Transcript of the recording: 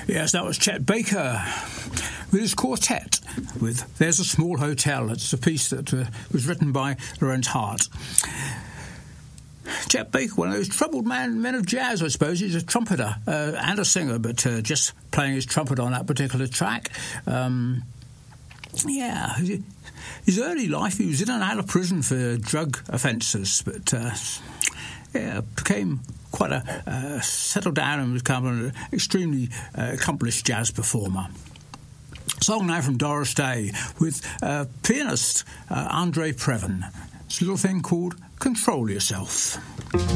Yes, that was Chet Baker with his quartet with There's a Small Hotel. It's a piece that was written by Lorenz Hart. Chet Baker, one of those troubled men of jazz, I suppose. He's a trumpeter and a singer, but just playing his trumpet on that particular track. His early life, he was in and out of prison for drug offences, but became quite settled down and become an extremely accomplished jazz performer. Song now from Doris Day with pianist Andre Previn. It's a little thing called Control Yourself.